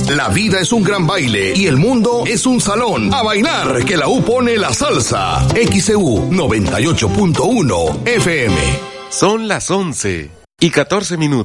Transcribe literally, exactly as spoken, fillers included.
La vida es un gran baile y el mundo es un salón. A bailar, que la U pone la salsa. X C U noventa y ocho punto uno F M. Son las once y catorce minutos.